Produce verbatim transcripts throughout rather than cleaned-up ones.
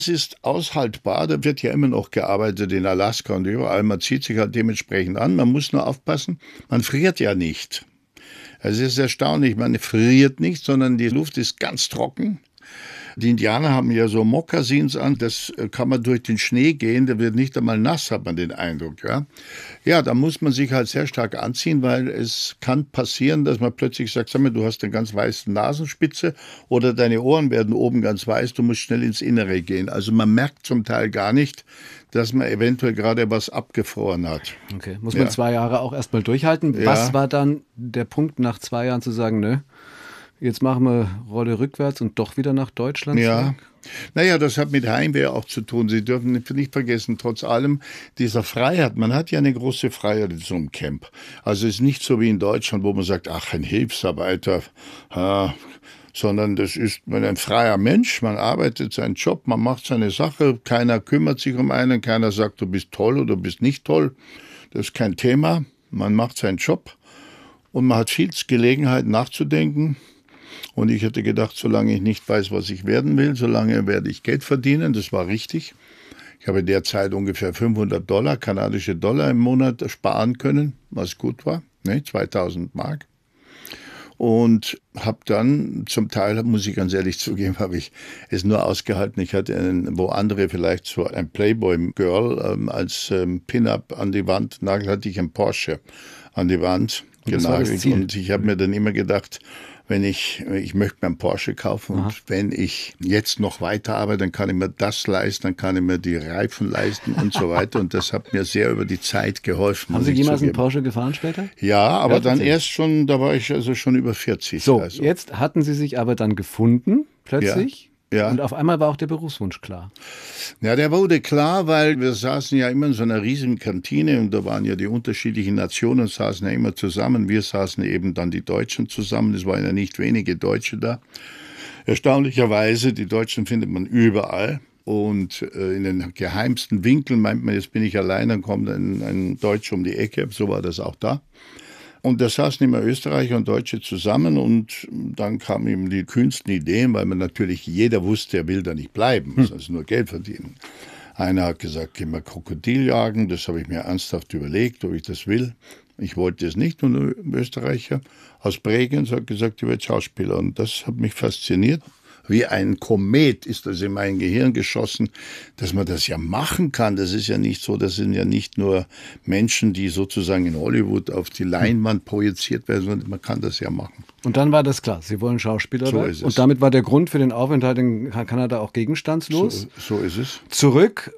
Es ist aushaltbar, da wird ja immer noch gearbeitet in Alaska und überall. Man zieht sich halt dementsprechend an. Man muss nur aufpassen, man friert ja nicht. Es ist erstaunlich, man friert nicht, sondern die Luft ist ganz trocken. Die Indianer haben ja so Mokassins an, das kann man durch den Schnee gehen, der wird nicht einmal nass, hat man den Eindruck. Ja, ja, da muss man sich halt sehr stark anziehen, weil es kann passieren, dass man plötzlich sagt, sag mal, du hast eine ganz weiße Nasenspitze oder deine Ohren werden oben ganz weiß, du musst schnell ins Innere gehen. Also man merkt zum Teil gar nicht, dass man eventuell gerade was abgefroren hat. Okay, muss man ja. zwei Jahre auch erstmal durchhalten. Ja. Was war dann der Punkt nach zwei Jahren zu sagen, ne? Jetzt machen wir Rolle rückwärts und doch wieder nach Deutschland ja. zurück? Naja, das hat mit Heimweh auch zu tun. Sie dürfen nicht vergessen, trotz allem dieser Freiheit, man hat ja eine große Freiheit in so einem Camp. Also es ist nicht so wie in Deutschland, wo man sagt, ach, ein Hilfsarbeiter, ah, sondern das ist man ein freier Mensch, man arbeitet seinen Job, man macht seine Sache, keiner kümmert sich um einen, keiner sagt, du bist toll oder du bist nicht toll. Das ist kein Thema, man macht seinen Job und man hat viel Gelegenheit nachzudenken. Und ich hätte gedacht, solange ich nicht weiß, was ich werden will, solange werde ich Geld verdienen. Das war richtig. Ich habe derzeit ungefähr fünfhundert Dollar, kanadische Dollar im Monat sparen können, was gut war, ne, zweitausend Mark. Und habe dann zum Teil, muss ich ganz ehrlich zugeben, habe ich es nur ausgehalten. Ich hatte, einen, wo andere vielleicht so ein Playboy-Girl ähm, als ähm, Pin-Up an die Wand nagelt, hatte ich ein Porsche an die Wand genagelt. Und ich habe mir dann immer gedacht, wenn ich, ich möchte mir einen Porsche kaufen und Aha. wenn ich jetzt noch weiter arbeite, dann kann ich mir das leisten, dann kann ich mir die Reifen leisten und so weiter. Und das hat mir sehr über die Zeit geholfen. Haben Sie jemals einen Porsche gefahren später? Ja, aber ja, dann erst schon, da war ich also schon über vierzig. So, also. Jetzt hatten Sie sich aber dann gefunden, plötzlich. Ja. Ja. Und auf einmal war auch der Berufswunsch klar. Ja, der wurde klar, weil wir saßen ja immer in so einer riesigen Kantine und da waren ja die unterschiedlichen Nationen, saßen ja immer zusammen. Wir saßen eben dann die Deutschen zusammen, es waren ja nicht wenige Deutsche da. Erstaunlicherweise, die Deutschen findet man überall. Und äh, in den geheimsten Winkeln meint man, jetzt bin ich allein, dann kommt ein, ein Deutscher um die Ecke, so war das auch da. Und da saßen immer Österreicher und Deutsche zusammen und dann kamen eben die kühnsten Ideen, weil man natürlich, jeder wusste, er will da nicht bleiben, muss also nur Geld verdienen. Einer hat gesagt, gehen wir Krokodil jagen, das habe ich mir ernsthaft überlegt, ob ich das will. Ich wollte es nicht und ein Österreicher aus Bregenz hat gesagt, ich werde Schauspieler und das hat mich fasziniert. Wie ein Komet ist das in mein Gehirn geschossen, dass man das ja machen kann. Das ist ja nicht so, das sind ja nicht nur Menschen, die sozusagen in Hollywood auf die Leinwand projiziert werden, sondern man kann das ja machen. Und dann war das klar, Sie wollen Schauspieler so werden. Ist es. Und damit war der Grund für den Aufenthalt in Kanada auch gegenstandslos. So, so ist es. Zurück,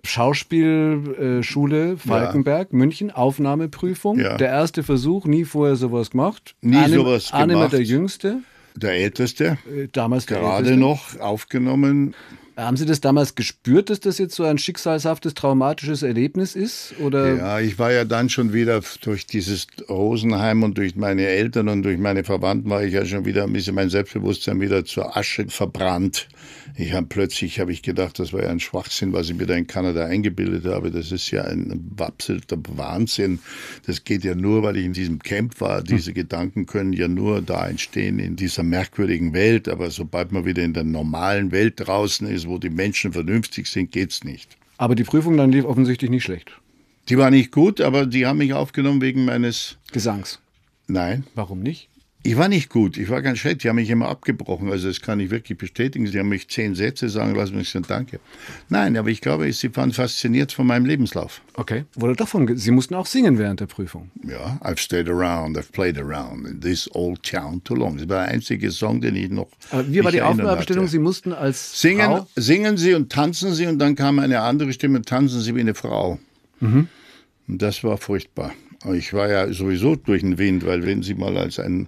Schauspielschule Falkenberg, ja. München, Aufnahmeprüfung. Ja. Der erste Versuch, nie vorher sowas gemacht. Nie Arne, sowas gemacht. Arne der Jüngste. Der Älteste, äh, damals der gerade Älteste. noch aufgenommen. Haben Sie das damals gespürt, dass das jetzt so ein schicksalshaftes, traumatisches Erlebnis ist? Oder? Ja, ich war ja dann schon wieder durch dieses Rosenheim und durch meine Eltern und durch meine Verwandten war ich ja schon wieder ein bisschen mein Selbstbewusstsein wieder zur Asche verbrannt. Ich habe plötzlich, habe ich gedacht, das war ja ein Schwachsinn, was ich mir da in Kanada eingebildet habe. Das ist ja ein absoluter Wahnsinn. Das geht ja nur, weil ich in diesem Camp war. Diese hm. Gedanken können ja nur da entstehen in dieser merkwürdigen Welt. Aber sobald man wieder in der normalen Welt draußen ist, wo die Menschen vernünftig sind, geht's nicht. Aber die Prüfung dann lief offensichtlich nicht schlecht. Die war nicht gut, aber die haben mich aufgenommen wegen meines Gesangs. Nein. Warum nicht? Ich war nicht gut, ich war ganz schlecht, die haben mich immer abgebrochen, also das kann ich wirklich bestätigen, sie haben mich zehn Sätze sagen lassen und ich sage danke. Nein, aber ich glaube, sie waren fasziniert von meinem Lebenslauf. Okay, wurde doch von, Sie mussten auch singen während der Prüfung. Ja, I've stayed around, I've played around in this old town too long. Das war der einzige Song, den ich noch Aber wie war die Aufgabenstellung, Sie mussten als singen, Frau? Singen Sie und tanzen Sie und dann kam eine andere Stimme, tanzen Sie wie eine Frau. Mhm. Und das war furchtbar. Ich war ja sowieso durch den Wind, weil wenn Sie mal als ein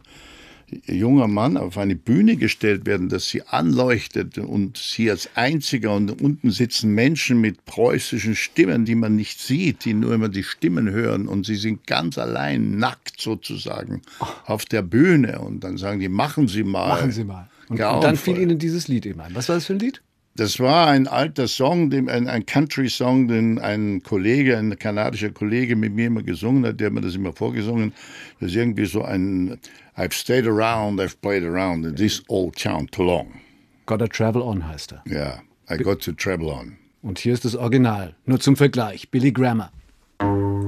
junger Mann auf eine Bühne gestellt werden, dass sie anleuchtet und sie als einziger und unten sitzen Menschen mit preußischen Stimmen, die man nicht sieht, die nur immer die Stimmen hören und sie sind ganz allein, nackt sozusagen, auf der Bühne und dann sagen die, machen Sie mal. Machen Sie mal. Und, und dann fiel Ihnen dieses Lied eben ein. Was war das für ein Lied? Das war ein alter Song, ein, ein Country-Song, den ein Kollege, ein kanadischer Kollege mit mir immer gesungen hat, der hat mir das immer vorgesungen. Das ist irgendwie so ein I've stayed around, I've played around in this old town too long. Gotta travel on heißt er. Ja, yeah, I got to travel on. Und hier ist das Original. Nur zum Vergleich. Billy Grammer.